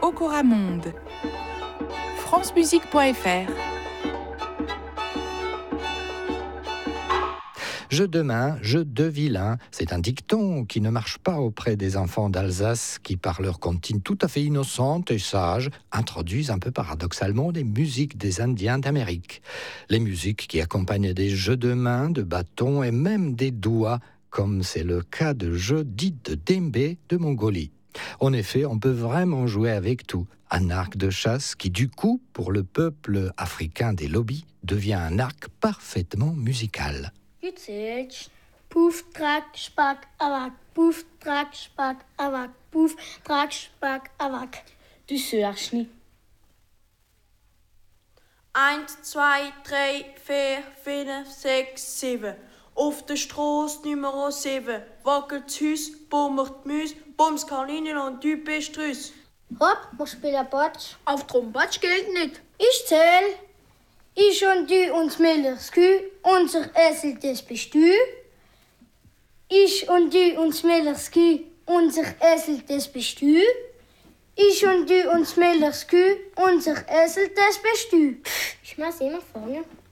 Okoramonde. francemusique.fr. Jeu de main, jeu de vilain, c'est un dicton qui ne marche pas auprès des enfants d'Alsace qui, par leur comptine tout à fait innocente et sage, introduisent un peu paradoxalement les musiques des Indiens d'Amérique. Les musiques qui accompagnent des jeux de main, de bâtons et même des doigts, comme c'est le cas de jeux dits de Djembé de Mongolie. En effet, on peut vraiment jouer avec tout. Un arc de chasse qui, du coup, pour le peuple africain des lobbies, devient un arc parfaitement musical. Je zählst. Puff, Track, Spack, Awak. Puff, Track, Spack, Awak. Puff, Track, Spack, Awak. Du hörst nicht. 1, 2, 3, 4, 5, 6, 7. Auf der Strasse Nummer 7 wackelt das Haus, bummert die Mäuse, bums Kaninchen und du bist Rüss. Hopp, wir spielen Batsch. Auf Trompatsch gilt nicht. Ich zähl. Ich und du uns Millers Kühe, unser Esel, das bist du. Ich und du uns Millers Kühe, unser Esel, das bist du. Ich und du uns Millers Kühe, unser Esel, das bist du. Ich muss immer vorne.